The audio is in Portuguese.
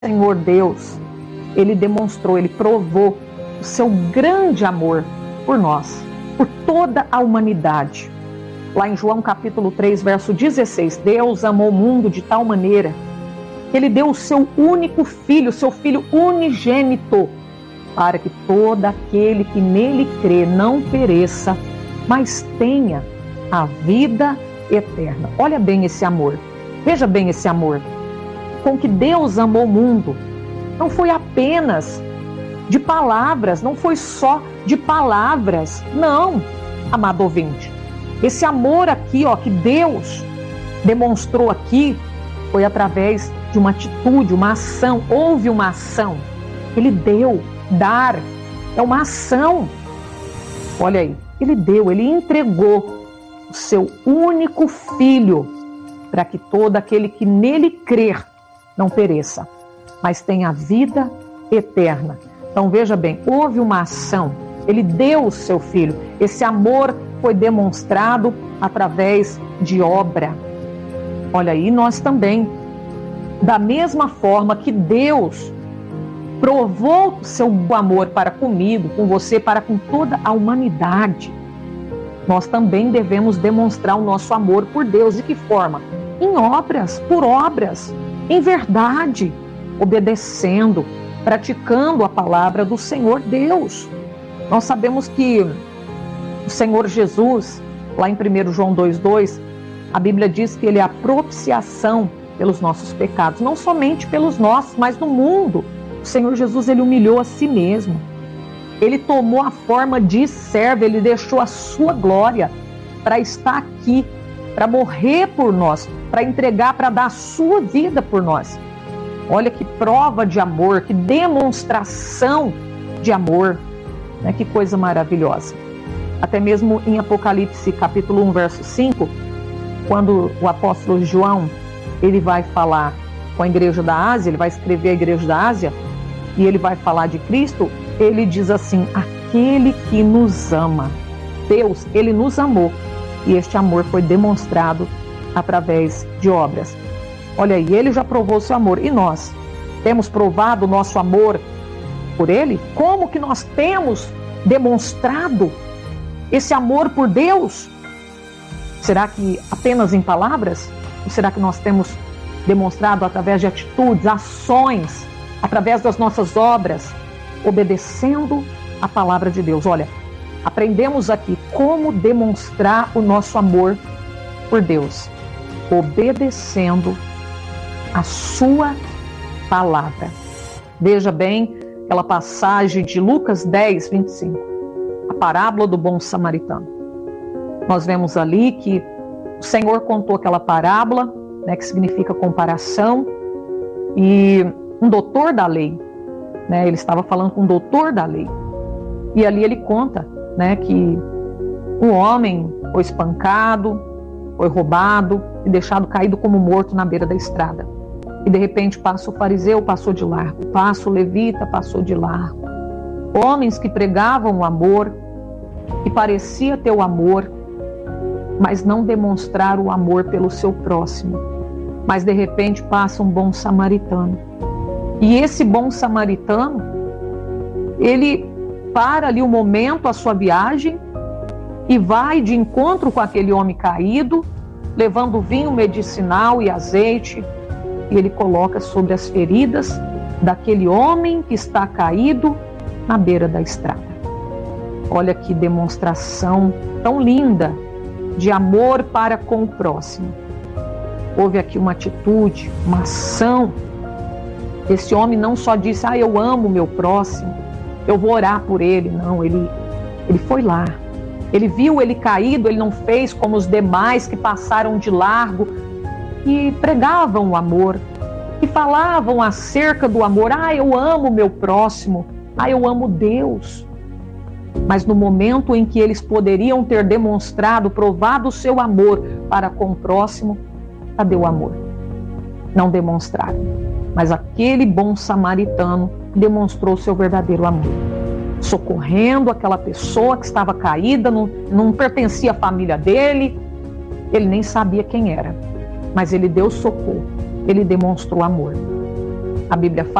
Senhor Deus, Ele demonstrou, Ele provou o seu grande amor por nós, por toda a humanidade. Lá em João capítulo 3, verso 16, Deus amou o mundo de tal maneira que Ele deu o seu único filho, o seu filho unigênito, para que todo aquele que nele crê não pereça, mas tenha a vida eterna. Olha bem esse amor, veja bem esse amor. Com que Deus amou o mundo, não foi apenas de palavras, não foi só de palavras, não, amado ouvinte. Esse amor aqui, que Deus demonstrou aqui, foi através de uma atitude, uma ação. Houve uma ação. Ele deu, dar, é uma ação. Olha aí, Ele deu, Ele entregou o seu único filho para que todo aquele que nele crer não pereça, mas tenha a vida eterna. Então veja bem, houve uma ação, Ele deu o seu filho, esse amor foi demonstrado através de obra. Olha aí, nós também, da mesma forma que Deus provou o seu amor para comigo, com você, para com toda a humanidade, nós também devemos demonstrar o nosso amor por Deus. De que forma? Em obras, por obras, em verdade, obedecendo, praticando a palavra do Senhor Deus. Nós sabemos que o Senhor Jesus, lá em 1 João 2,2, a Bíblia diz que Ele é a propiciação pelos nossos pecados, não somente pelos nossos, mas do mundo. O Senhor Jesus, Ele humilhou a si mesmo. Ele tomou a forma de servo, Ele deixou a sua glória para estar aqui, para morrer por nós, para entregar, para dar a sua vida por nós. Olha que prova de amor, que demonstração de amor, né? Que coisa maravilhosa. Até mesmo em Apocalipse capítulo 1, verso 5, quando o apóstolo João, ele vai falar com a igreja da Ásia, ele vai escrever a igreja da Ásia, e ele vai falar de Cristo, ele diz assim: aquele que nos ama. Deus, Ele nos amou, e este amor foi demonstrado através de obras. Olha aí, Ele já provou o seu amor, e nós temos provado o nosso amor por Ele? Como que nós temos demonstrado esse amor por Deus? Será que apenas em palavras? Ou será que nós temos demonstrado através de atitudes, ações, através das nossas obras, obedecendo a palavra de Deus? Olha, aprendemos aqui como demonstrar o nosso amor por Deus, obedecendo a sua palavra. Veja bem aquela passagem de Lucas 10, 25, a parábola do bom samaritano. Nós vemos ali que o Senhor contou aquela parábola, né, que significa comparação, e um doutor da lei, né, ele estava falando com um doutor da lei, e ali ele conta, né, que um homem foi espancado, foi roubado e deixado caído como morto na beira da estrada. E de repente passa o fariseu, passou de largo, passa o levita, passou de largo. Homens que pregavam o amor, que parecia ter o amor, mas não demonstraram o amor pelo seu próximo. Mas de repente passa um bom samaritano. E esse bom samaritano, ele para ali um momento a sua viagem e vai de encontro com aquele homem caído, levando vinho medicinal e azeite, e ele coloca sobre as feridas daquele homem que está caído na beira da estrada. Olha que demonstração tão linda de amor para com o próximo. Houve aqui uma atitude, uma ação. Esse homem não só disse: eu amo o meu próximo, eu vou orar por ele. Não, ele foi lá. Ele viu ele caído, ele não fez como os demais que passaram de largo e pregavam o amor, e falavam acerca do amor. Eu amo o meu próximo, eu amo Deus. Mas no momento em que eles poderiam ter demonstrado, provado o seu amor para com o próximo, cadê o amor? Não demonstraram. Mas aquele bom samaritano demonstrou o seu verdadeiro amor, socorrendo aquela pessoa que estava caída, não pertencia à família dele, ele nem sabia quem era, mas ele deu socorro, ele demonstrou amor. A Bíblia